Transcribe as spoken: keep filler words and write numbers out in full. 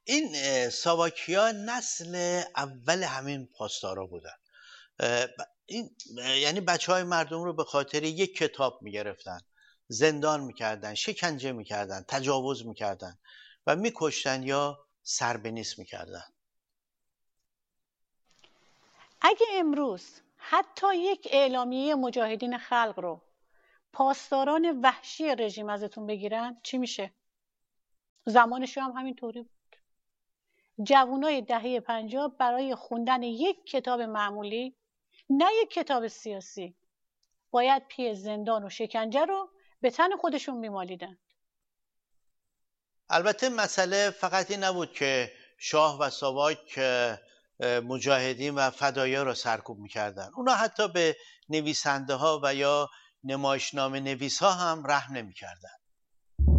این اه، ساواکیا نسل اول همین پاسدارا بودن. اه، ب- این اه، یعنی بچه های مردم رو به خاطر یک کتاب میگرفتن، زندان میکردن، شکنجه میکردن، تجاوز میکردن و میکشتن یا سربنیست میکردن. اگه امروز حتی یک اعلامیه مجاهدین خلق رو پاسداران وحشی رژیم ازتون بگیرن چی میشه؟ زمانش هم همینطوری بود. جوانای دهه پنجاه برای خوندن یک کتاب معمولی، نه یک کتاب سیاسی، باید پی زندان و شکنجه رو به تن خودشون میمالیدن. البته مسئله فقط این نبود که شاه و ساواک مجاهدین و فدایا را سرکوب میکردن. اونا حتی به نویسنده ها و یا نمایشنامه نویس ها هم رحم نمیکردن.